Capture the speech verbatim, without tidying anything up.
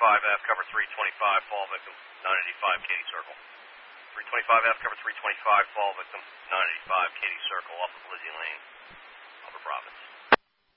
twenty-five F, cover three twenty-five, fall victim, nine eighty-five, Katy Circle. three twenty-five F, cover three twenty-five, fall victim, nine eighty-five, Katy Circle, off of Lizzie Lane, Upper Providence.